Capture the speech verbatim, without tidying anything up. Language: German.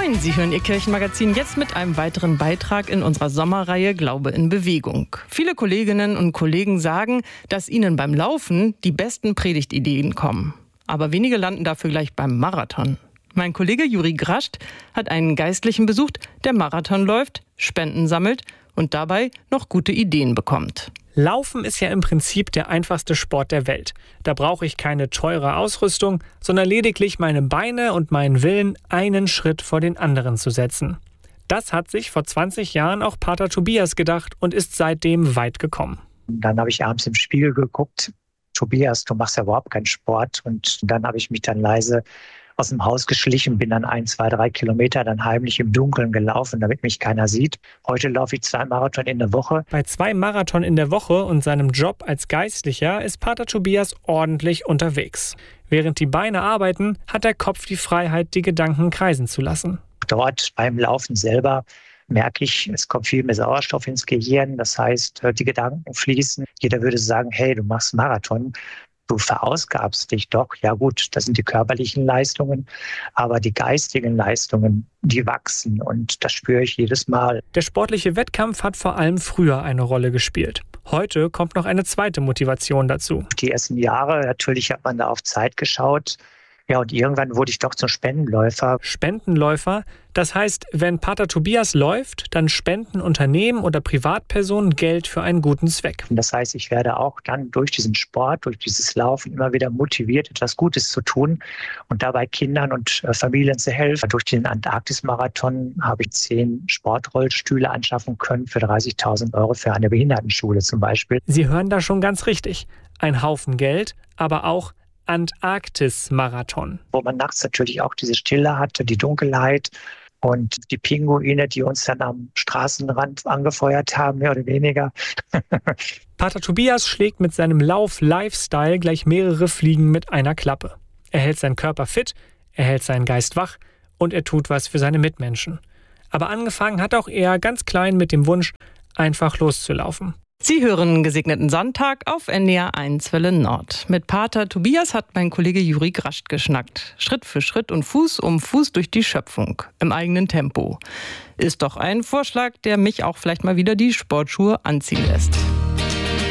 Moin, Sie hören Ihr Kirchenmagazin jetzt mit einem weiteren Beitrag in unserer Sommerreihe Glaube in Bewegung. Viele Kolleginnen und Kollegen sagen, dass ihnen beim Laufen die besten Predigtideen kommen. Aber wenige landen dafür gleich beim Marathon. Mein Kollege Juri Grascht hat einen Geistlichen besucht, der Marathon läuft, Spenden sammelt und dabei noch gute Ideen bekommt. Laufen ist ja im Prinzip der einfachste Sport der Welt. Da brauche ich keine teure Ausrüstung, sondern lediglich meine Beine und meinen Willen, einen Schritt vor den anderen zu setzen. Das hat sich vor zwanzig Jahren auch Pater Tobias gedacht und ist seitdem weit gekommen. Dann habe ich abends im Spiegel geguckt, Tobias, du machst ja überhaupt keinen Sport. Und dann habe ich mich dann leise aus dem Haus geschlichen, bin dann ein, zwei, drei Kilometer dann heimlich im Dunkeln gelaufen, damit mich keiner sieht. Heute laufe ich zwei Marathon in der Woche. Bei zwei Marathon in der Woche und seinem Job als Geistlicher ist Pater Tobias ordentlich unterwegs. Während die Beine arbeiten, hat der Kopf die Freiheit, die Gedanken kreisen zu lassen. Dort beim Laufen selber merke ich, es kommt viel mehr Sauerstoff ins Gehirn. Das heißt, die Gedanken fließen. Jeder würde sagen, hey, du machst Marathon. Du verausgabst dich doch. Ja gut, das sind die körperlichen Leistungen, aber die geistigen Leistungen, die wachsen und das spüre ich jedes Mal. Der sportliche Wettkampf hat vor allem früher eine Rolle gespielt. Heute kommt noch eine zweite Motivation dazu. Die ersten Jahre, natürlich hat man da auf Zeit geschaut. Ja, und irgendwann wurde ich doch zum Spendenläufer. Spendenläufer, das heißt, wenn Pater Tobias läuft, dann spenden Unternehmen oder Privatpersonen Geld für einen guten Zweck. Das heißt, ich werde auch dann durch diesen Sport, durch dieses Laufen immer wieder motiviert, etwas Gutes zu tun und dabei Kindern und Familien zu helfen. Durch den Antarktis-Marathon habe ich zehn Sportrollstühle anschaffen können für dreißigtausend Euro für eine Behindertenschule zum Beispiel. Sie hören da schon ganz richtig. Ein Haufen Geld, aber auch Antarktis-Marathon. Wo man nachts natürlich auch diese Stille hatte, die Dunkelheit und die Pinguine, die uns dann am Straßenrand angefeuert haben, mehr oder weniger. Pater Tobias schlägt mit seinem Lauf-Lifestyle gleich mehrere Fliegen mit einer Klappe. Er hält seinen Körper fit, er hält seinen Geist wach und er tut was für seine Mitmenschen. Aber angefangen hat auch er ganz klein mit dem Wunsch, einfach loszulaufen. Sie hören Gesegneten Sonntag auf N D R eins Welle Nord. Mit Pater Tobias hat mein Kollege Juri Grascht geschnackt. Schritt für Schritt und Fuß um Fuß durch die Schöpfung. Im eigenen Tempo. Ist doch ein Vorschlag, der mich auch vielleicht mal wieder die Sportschuhe anziehen lässt.